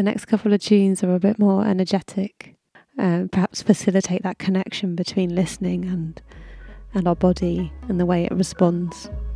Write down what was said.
the next couple of tunes are a bit more energetic, perhaps facilitate that connection between listening and our body and the way it responds.